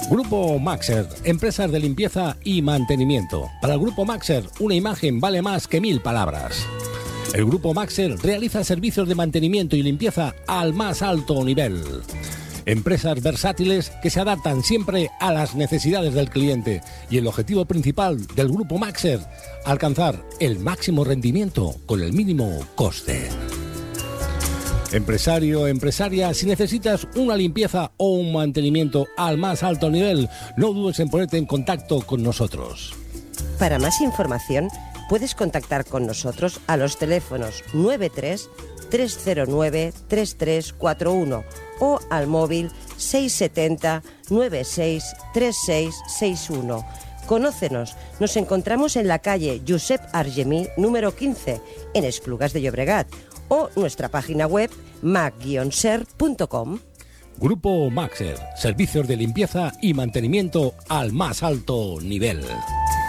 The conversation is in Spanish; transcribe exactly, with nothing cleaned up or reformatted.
Grupo Maxer, empresas de limpieza y mantenimiento. Para el Grupo Maxer, una imagen vale más que mil palabras. El Grupo Maxer realiza servicios de mantenimiento y limpieza al más alto nivel. Empresas versátiles que se adaptan siempre a las necesidades del cliente. Y el objetivo principal del Grupo Maxer, alcanzar el máximo rendimiento con el mínimo coste. Empresario, empresaria, si necesitas una limpieza o un mantenimiento al más alto nivel, no dudes en ponerte en contacto con nosotros. Para más información, puedes contactar con nosotros a los teléfonos nueve tres, tres cero nueve, tres tres cuatro uno o al móvil seis siete cero, nueve seis, tres seis seis uno. Conócenos, nos encontramos en la calle Josep Argemí, número quince, en Esplugas de Llobregat, o nuestra página web mac guion ser punto com. Grupo Maxer, servicios de limpieza y mantenimiento al más alto nivel.